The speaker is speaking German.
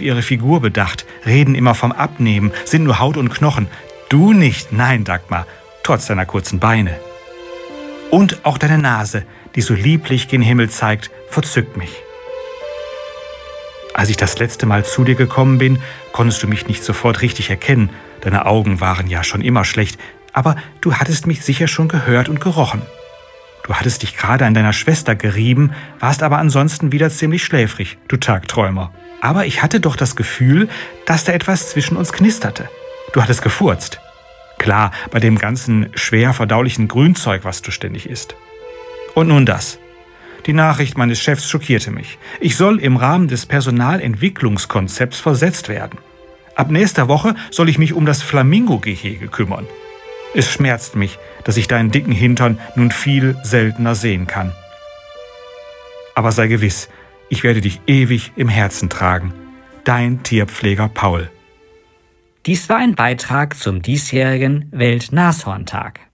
ihre Figur bedacht, reden immer vom Abnehmen, sind nur Haut und Knochen. Du nicht, nein, Dagmar, trotz deiner kurzen Beine. Und auch deine Nase, die so lieblich gen Himmel zeigt, verzückt mich. Als ich das letzte Mal zu dir gekommen bin, konntest du mich nicht sofort richtig erkennen. Deine Augen waren ja schon immer schlecht, aber du hattest mich sicher schon gehört und gerochen. Du hattest dich gerade an deiner Schwester gerieben, warst aber ansonsten wieder ziemlich schläfrig, du Tagträumer. Aber ich hatte doch das Gefühl, dass da etwas zwischen uns knisterte. Du hattest gefurzt. Klar, bei dem ganzen schwer verdaulichen Grünzeug, was du ständig isst. Und nun das. Die Nachricht meines Chefs schockierte mich. Ich soll im Rahmen des Personalentwicklungskonzepts versetzt werden. Ab nächster Woche soll ich mich um das Flamingo-Gehege kümmern. Es schmerzt mich, dass ich deinen dicken Hintern nun viel seltener sehen kann. Aber sei gewiss, ich werde dich ewig im Herzen tragen. Dein Tierpfleger Paul. Dies war ein Beitrag zum diesjährigen Welt-Nashorntag.